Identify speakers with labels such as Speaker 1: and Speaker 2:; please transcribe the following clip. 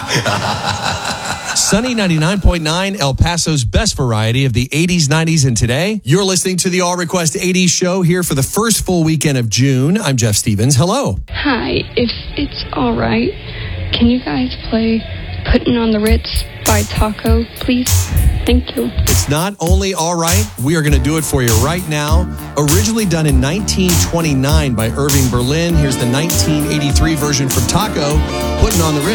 Speaker 1: Sunny 99.9, El Paso's best variety of the 80s, 90s, and today. You're listening to the All Request 80s show here for the first full weekend of June. I'm Jeff Stevens. Hello.
Speaker 2: Hi, if it's all right, can you guys play Putting on the Ritz by Taco, please? Thank you.
Speaker 1: It's not only all right, we are going to do it for you right now. Originally done in 1929 by Irving Berlin. Here's the 1983 version from Taco, Putting on the Ritz.